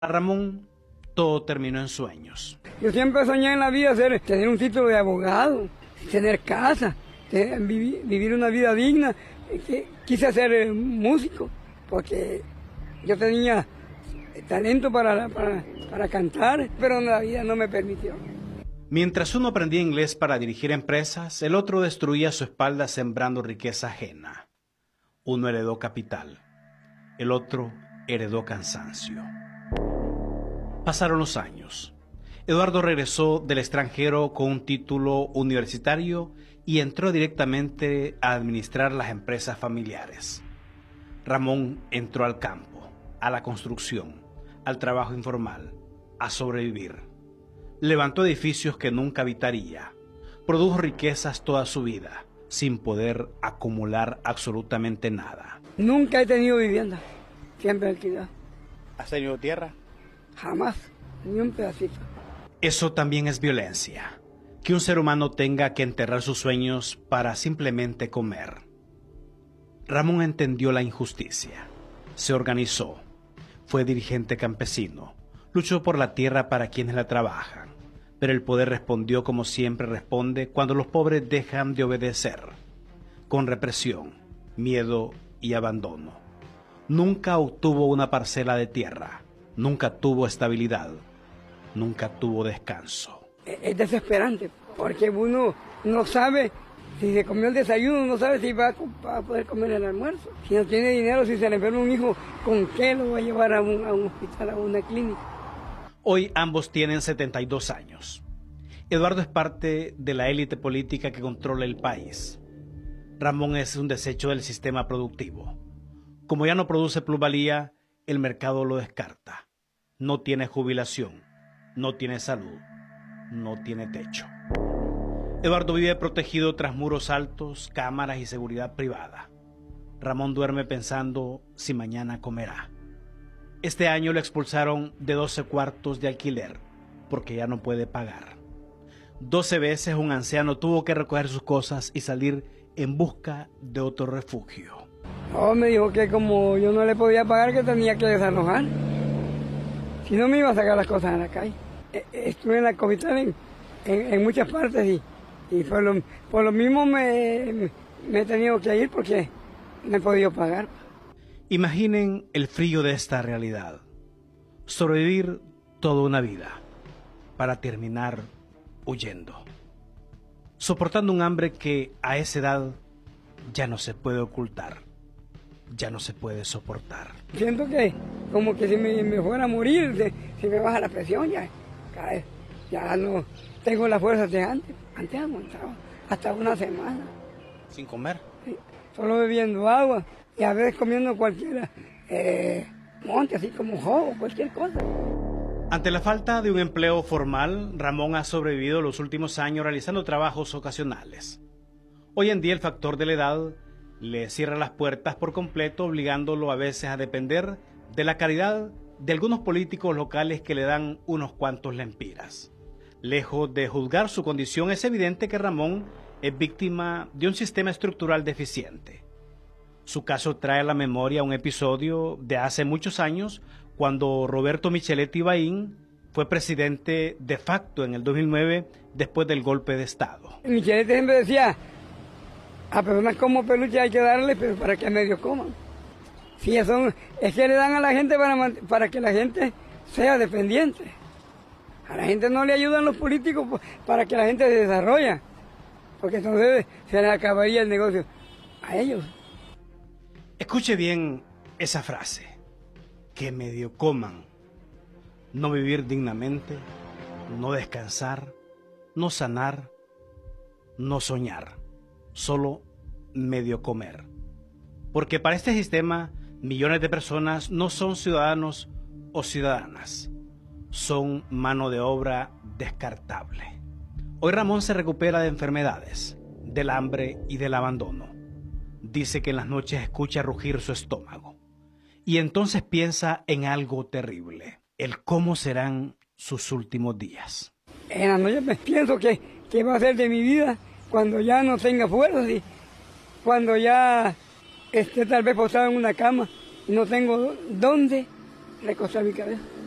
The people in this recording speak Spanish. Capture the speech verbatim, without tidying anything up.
Ramón, todo terminó en sueños. Yo siempre soñé en la vida ser, tener un título de abogado, tener casa, tener, vivir, vivir una vida digna. Quise ser músico porque yo tenía talento para, para, para cantar, pero la vida no me permitió. Mientras uno aprendía inglés para dirigir empresas, el otro destruía su espalda sembrando riqueza ajena. Uno heredó capital, el otro heredó cansancio. Pasaron los años. Eduardo regresó del extranjero con un título universitario y entró directamente a administrar las empresas familiares. Ramón entró al campo, a la construcción, al trabajo informal, a sobrevivir. Levantó edificios que nunca habitaría. Produjo riquezas toda su vida, sin poder acumular absolutamente nada. Nunca he tenido vivienda, siempre alquilado. ¿Has tenido tierra? Jamás, ni un pedacito. Eso también es violencia, que un ser humano tenga que enterrar sus sueños para simplemente comer. Ramón entendió la injusticia, se organizó, fue dirigente campesino, luchó por la tierra para quienes la trabajan, pero el poder respondió como siempre responde cuando los pobres dejan de obedecer, con represión, miedo y abandono. Nunca obtuvo una parcela de tierra, nunca tuvo estabilidad, nunca tuvo descanso. Es desesperante, porque uno no sabe si se comió el desayuno, no sabe si va a poder comer el almuerzo. Si no tiene dinero, si se le enferma un hijo, ¿con qué lo va a llevar a un, a un hospital, a una clínica? Hoy ambos tienen setenta y dos años. Eduardo es parte de la élite política que controla el país. Ramón es un desecho del sistema productivo. Como ya no produce plusvalía, el mercado lo descarta. No tiene jubilación, no tiene salud, no tiene techo. Eduardo vive protegido tras muros altos, cámaras y seguridad privada. Ramón duerme pensando si mañana comerá. Este año lo expulsaron de doce cuartos de alquiler porque ya no puede pagar. doce veces un anciano tuvo que recoger sus cosas y salir en busca de otro refugio. No, me dijo que como yo no le podía pagar, que tenía que desalojar. Si no, me iba a sacar las cosas a la calle. Estuve en la capital en, en, en muchas partes y, y por, lo, por lo mismo me, me he tenido que ir porque no he podido pagar. Imaginen el frío de esta realidad. Sobrevivir toda una vida para terminar huyendo. Soportando un hambre que a esa edad ya no se puede ocultar. Ya no se puede soportar. Siento que como que si me, me fuera a morir, si, si me baja la presión, ya, ya no tengo las fuerzas de antes. Antes aguantaba hasta una semana. ¿Sin comer? Sí, solo bebiendo agua y a veces comiendo cualquier eh, monte, así como jugo, cualquier cosa. Ante la falta de un empleo formal, Ramón ha sobrevivido los últimos años realizando trabajos ocasionales. Hoy en día el factor de la edad le cierra las puertas por completo, obligándolo a veces a depender de la caridad de algunos políticos locales que le dan unos cuantos lempiras. Lejos de juzgar su condición, es evidente que Ramón es víctima de un sistema estructural deficiente. Su caso trae a la memoria un episodio de hace muchos años, cuando Roberto Micheletti Bain fue presidente de facto en el dos mil nueve, después del golpe de Estado. Micheletti siempre decía: a personas como Peluche hay que darle, pero para que medio coman. Sí, eso es que le dan a la gente para, para que la gente sea dependiente. A la gente no le ayudan los políticos para que la gente se desarrolle, porque entonces se les acabaría el negocio a ellos. Escuche bien esa frase: que medio coman. No vivir dignamente, no descansar, no sanar, no soñar. Solo medio comer. Porque para este sistema, millones de personas no son ciudadanos o ciudadanas. Son mano de obra descartable. Hoy Ramón se recupera de enfermedades, del hambre y del abandono. Dice que en las noches escucha rugir su estómago. Y entonces piensa en algo terrible: el cómo serán sus últimos días. En las noches me pienso que, que va a ser de mi vida cuando ya no tenga fuerzas y cuando ya esté tal vez posado en una cama y no tengo dónde recostar mi cabeza.